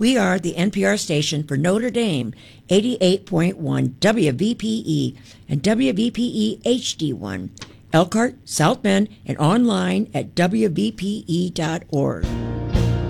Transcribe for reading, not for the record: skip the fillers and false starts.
We are the NPR station for Notre Dame, 88.1 WVPE and WVPE HD1, Elkhart, South Bend, and online at WVPE.org.